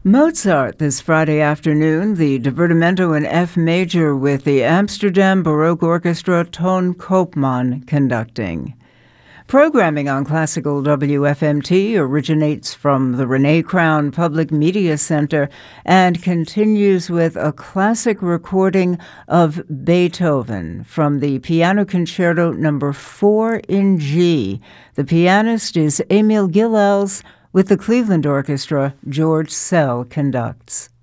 Mozart this Friday afternoon, the Divertimento in F major with the Amsterdam Baroque Orchestra Ton Koopman conducting. Programming on Classical WFMT originates from the Renee Crown Public Media Center and continues with a classic recording of Beethoven from the Piano Concerto No. 4 in G. The pianist is Emil Gilels. With the Cleveland Orchestra, George Szell conducts.